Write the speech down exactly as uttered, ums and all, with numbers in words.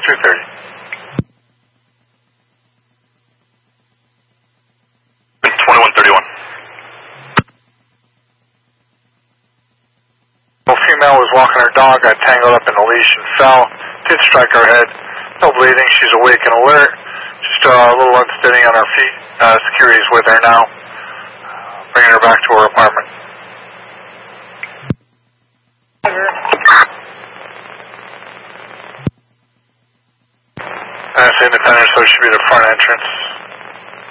two thirty. twenty-one thirty-one. A female was walking her dog, got tangled up in the leash and fell. Did strike her head. No bleeding. She's awake and alert. Just uh, a little unsteady on her feet. Uh, security's with her now. Uh, bringing her back to her apartment. That's independent, so it should be the front entrance.